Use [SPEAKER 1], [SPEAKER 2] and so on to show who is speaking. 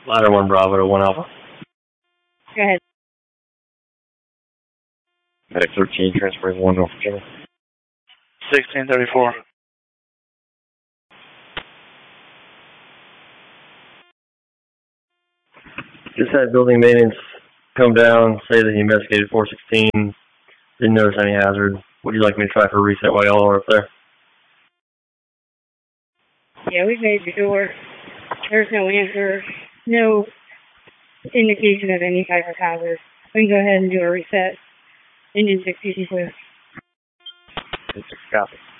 [SPEAKER 1] Ladder 1 Bravo to 1 Alpha.
[SPEAKER 2] Go ahead.
[SPEAKER 1] Medic 13, transferring 1 North Virginia.
[SPEAKER 3] 1634.
[SPEAKER 1] Just had building maintenance come down, say that he investigated 416, didn't notice any hazard. Would you like me to try for a reset while y'all are up there?
[SPEAKER 2] Yeah, we've made sure there's no answer, no indication of any type of hazard. We can go ahead and do a reset. Engine 6 clear.
[SPEAKER 1] Copy.